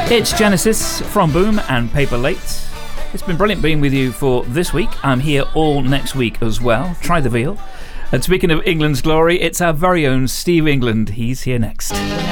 It's Genesis from Boom and Paper Late. It's been brilliant being with you for this week. I'm here all next week as well. Try the veal. And speaking of England's glory, it's our very own Steve England. He's here next.